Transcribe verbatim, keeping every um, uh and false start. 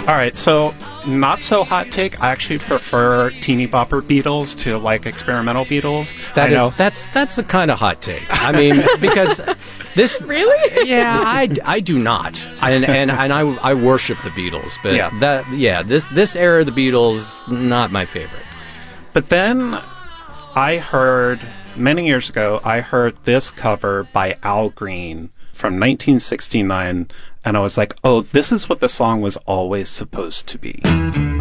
All right, so not so hot take. I actually prefer teeny bopper Beatles to like experimental Beatles. That I is know. that's that's a kind of hot take. I mean, because this Really? yeah, I, I do not, and and, and I, I worship the Beatles, but Yeah. that yeah this this era of the Beatles not my favorite. But then I heard, many years ago, I heard this cover by Al Green from nineteen sixty-nine, and I was like, oh, this is what the song was always supposed to be.